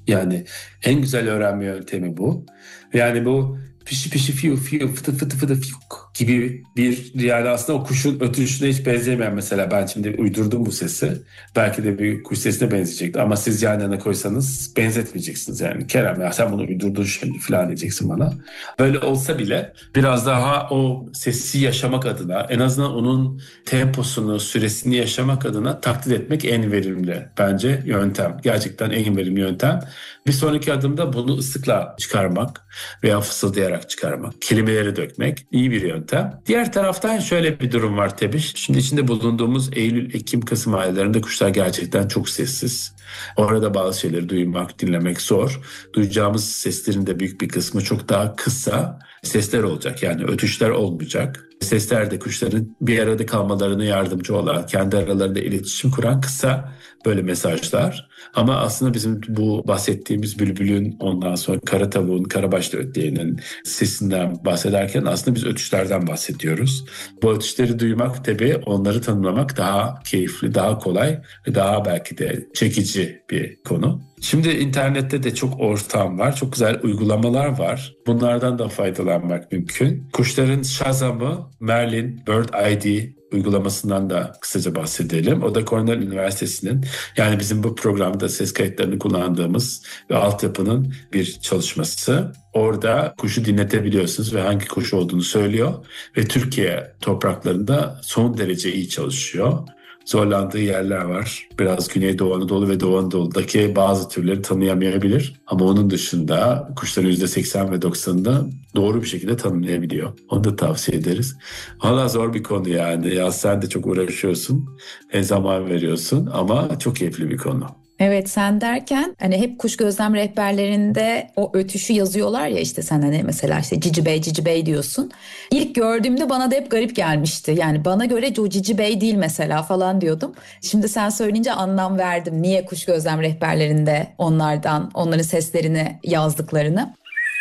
Yani en güzel öğrenme yöntemi bu. Yani bu pişi pişi fiyu fiyu fıtı fıtı fıtı fiyuk gibi bir, yani aslında o kuşun ötüşüne hiç benzemeyen, mesela ben şimdi uydurdum bu sesi. Belki de bir kuş sesine benzeyecekti ama siz yan yana koysanız benzetmeyeceksiniz yani. Kerem, ya sen bunu uydurdun şimdi falan diyeceksin bana. Böyle olsa bile biraz daha o sesi yaşamak adına, en azından onun temposunu, süresini yaşamak adına taklit etmek en verimli bence yöntem. Gerçekten en verimli yöntem. Bir sonraki adımda bunu ıslıkla çıkarmak veya fısıldayarak çıkarmak, kelimeleri dökmek iyi bir yöntem. Diğer taraftan şöyle bir durum var tabii. Şimdi içinde bulunduğumuz Eylül, Ekim, Kasım aylarında kuşlar gerçekten çok sessiz. Orada bazı şeyleri duymak, dinlemek zor. Duyacağımız seslerin de büyük bir kısmı çok daha kısa sesler olacak. Yani ötüşler olmayacak. Sesler de kuşların bir arada kalmalarına yardımcı olan, kendi aralarında iletişim kuran kısa böyle mesajlar. Ama aslında bizim bu bahsettiğimiz bülbülün, ondan sonra kara tavuğun, karabaşlı ötleyenin sesinden bahsederken aslında biz ötüşlerden bahsediyoruz. Bu ötüşleri duymak, tabii onları tanımlamak daha keyifli, daha kolay ve daha belki de çekici bir konu. Şimdi internette de çok ortam var, çok güzel uygulamalar var. Bunlardan da faydalanmak mümkün. Kuşların Shazam'ı, Merlin, Bird ID uygulamasından da kısaca bahsedelim. O da Cornell Üniversitesi'nin, yani bizim bu programda ses kayıtlarını kullandığımız ve altyapının bir çalışması. Orada kuşu dinletebiliyorsunuz ve hangi kuş olduğunu söylüyor ve Türkiye topraklarında son derece iyi çalışıyor. Zorlandığı yerler var. Biraz Güneydoğu Anadolu ve Doğu Anadolu'daki bazı türleri tanıyamayabilir. Ama onun dışında kuşların %80 ve 90'ını doğru bir şekilde tanımlayabiliyor. Onu da tavsiye ederiz. Valla zor bir konu yani. Ya sen de çok uğraşıyorsun. Zaman veriyorsun ama çok keyifli bir konu. Evet, sen derken hani hep kuş gözlem rehberlerinde o ötüşü yazıyorlar ya, işte sen hani mesela işte Cici Bey Cici Bey diyorsun. İlk gördüğümde bana da hep garip gelmişti. Yani bana göre o Cici Bey değil mesela falan diyordum. Şimdi sen söyleyince anlam verdim. Niye kuş gözlem rehberlerinde onların seslerini yazdıklarını.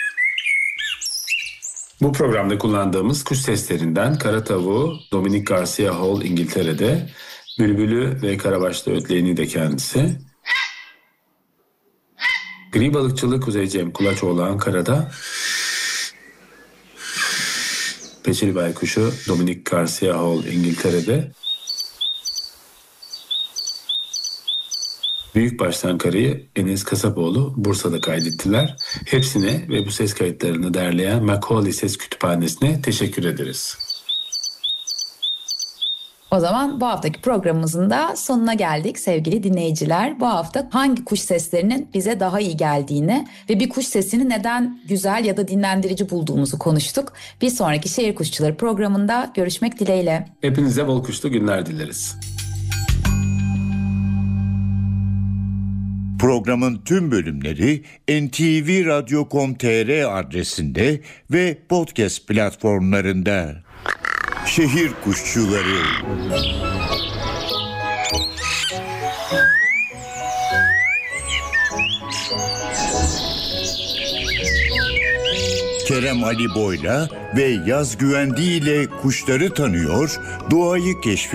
Bu programda kullandığımız kuş seslerinden kara tavuğu Dominic Garcia Hall İngiltere'de, bülbülü ve karabaşlı ötleyeni de kendisi. Gri balıkçılığı Kuzey Cem Kulaçoğlu Ankara'da, peçeli baykuşu Dominic Garcia Hall İngiltere'de, büyükbaş Ankara'yı Enes Kasapoğlu Bursa'da kaydettiler. Hepsine ve bu ses kayıtlarını derleyen Macaulay Ses Kütüphanesi'ne teşekkür ederiz. O zaman bu haftaki programımızın da sonuna geldik sevgili dinleyiciler. Bu hafta hangi kuş seslerinin bize daha iyi geldiğini ve bir kuş sesini neden güzel ya da dinlendirici bulduğumuzu konuştuk. Bir sonraki Şehir Kuşçuları programında görüşmek dileğiyle. Hepinize bol kuşlu günler dileriz. Programın tüm bölümleri ntvradio.com.tr adresinde ve podcast platformlarında. Şehir Kuşçuları. Kerem Ali Boyla ve Yaz Güvendi ile kuşları tanıyor, doğayı keşfediyor.